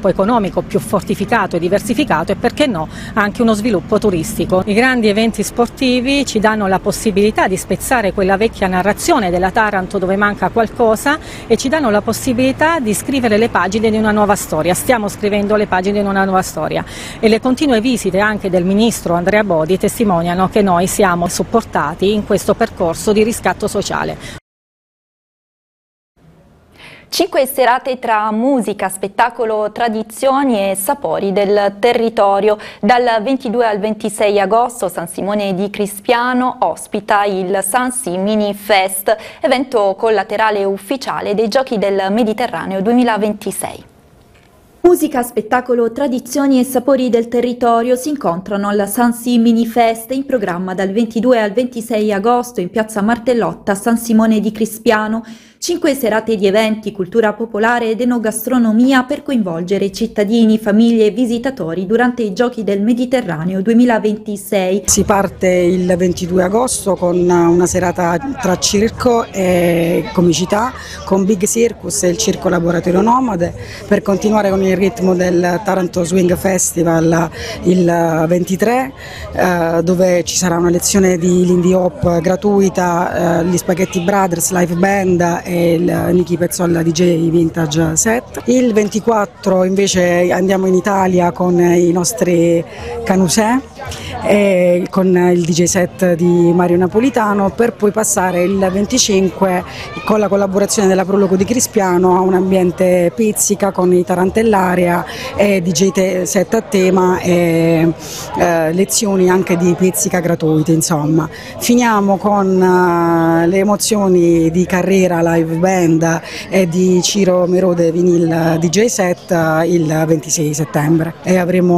sviluppo economico più fortificato e diversificato e, perché no, anche uno sviluppo turistico. I grandi eventi sportivi ci danno la possibilità di spezzare quella vecchia narrazione della Taranto dove manca qualcosa e ci danno la possibilità di scrivere le pagine di una nuova storia. Stiamo scrivendo le pagine di una nuova storia e le continue visite anche del ministro Andrea Bodi testimoniano che noi siamo supportati in questo percorso di riscatto sociale. 5 serate tra musica, spettacolo, tradizioni e sapori del territorio. Dal 22 al 26 agosto San Simone di Crispiano ospita il Sansi Mini Fest, evento collaterale ufficiale dei Giochi del Mediterraneo 2026. Musica, spettacolo, tradizioni e sapori del territorio si incontrano al Sansi Mini Fest, in programma dal 22 al 26 agosto in piazza Martellotta a San Simone di Crispiano. 5 serate di eventi, cultura popolare ed enogastronomia per coinvolgere cittadini, famiglie e visitatori durante i Giochi del Mediterraneo 2026. Si parte il 22 agosto con una serata tra circo e comicità con Big Circus e il Circo Laboratorio Nomade, per continuare con il ritmo del Taranto Swing Festival il 23, dove ci sarà una lezione di Lindy Hop gratuita, gli Spaghetti Brothers, live band e il Nicky Pezzolla DJ Vintage Set. Il 24 invece andiamo in Italia con i nostri Canusè e con il DJ set di Mario Napolitano, per poi passare il 25 con la collaborazione della Prologo di Crispiano a un ambiente pizzica con i Tarantellaria e DJ set a tema e lezioni anche di pizzica gratuite. Insomma, finiamo con le emozioni di Carrera live band e di Ciro Merode Vinyl DJ set il 26 settembre e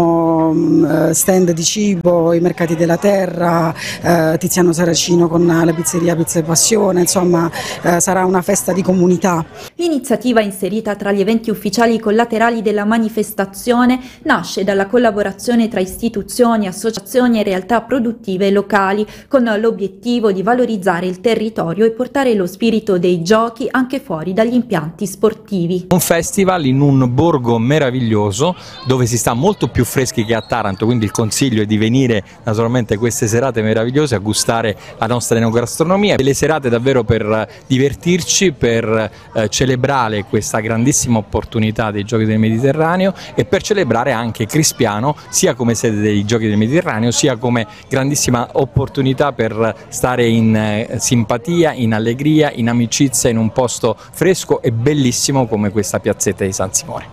avremo stand di cibo, i mercati della terra, Tiziano Saracino con la pizzeria Pizza e Passione. Insomma, sarà una festa di comunità. L'iniziativa, inserita tra gli eventi ufficiali collaterali della manifestazione, nasce dalla collaborazione tra istituzioni, associazioni e realtà produttive locali, con l'obiettivo di valorizzare il territorio e portare lo spirito dei giochi anche fuori dagli impianti sportivi. Un festival in un borgo meraviglioso dove si sta molto più freschi che a Taranto, quindi il consiglio è di venire naturalmente queste serate meravigliose a gustare la nostra enogastronomia, delle serate davvero per divertirci, per celebrare questa grandissima opportunità dei Giochi del Mediterraneo e per celebrare anche Crispiano sia come sede dei Giochi del Mediterraneo sia come grandissima opportunità per stare in simpatia, in allegria, in amicizia in un posto fresco e bellissimo come questa piazzetta di San Simone.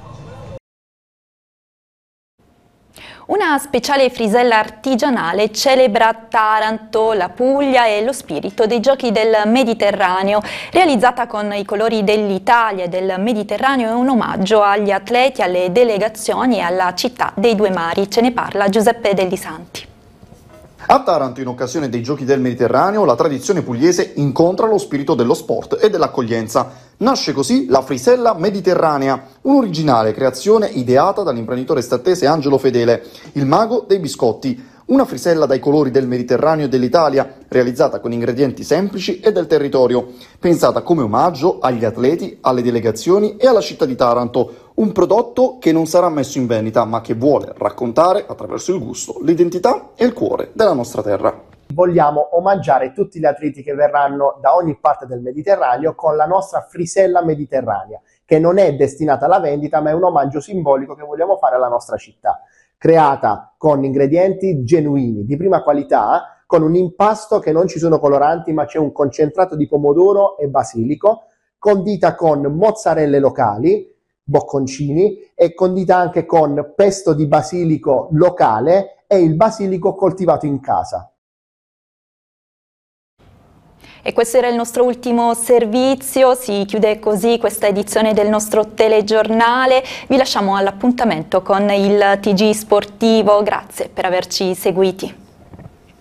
Una speciale frisella artigianale celebra Taranto, la Puglia e lo spirito dei Giochi del Mediterraneo. Realizzata con i colori dell'Italia e del Mediterraneo, è un omaggio agli atleti, alle delegazioni e alla città dei due mari. Ce ne parla Giuseppe Delli Santi. A Taranto, in occasione dei Giochi del Mediterraneo, la tradizione pugliese incontra lo spirito dello sport e dell'accoglienza. Nasce così la Frisella Mediterranea, un'originale creazione ideata dall'imprenditore statese Angelo Fedele, il mago dei biscotti. Una frisella dai colori del Mediterraneo e dell'Italia, realizzata con ingredienti semplici e del territorio, pensata come omaggio agli atleti, alle delegazioni e alla città di Taranto. Un prodotto che non sarà messo in vendita, ma che vuole raccontare, attraverso il gusto, l'identità e il cuore della nostra terra. Vogliamo omaggiare tutti gli atleti che verranno da ogni parte del Mediterraneo con la nostra Frisella Mediterranea, che non è destinata alla vendita, ma è un omaggio simbolico che vogliamo fare alla nostra città. Creata con ingredienti genuini, di prima qualità, con un impasto che non ci sono coloranti, ma c'è un concentrato di pomodoro e basilico, condita con mozzarelle locali, bocconcini, e condita anche con pesto di basilico locale e il basilico coltivato in casa. E questo era il nostro ultimo servizio, si chiude così questa edizione del nostro telegiornale. Vi lasciamo all'appuntamento con il TG Sportivo, grazie per averci seguiti.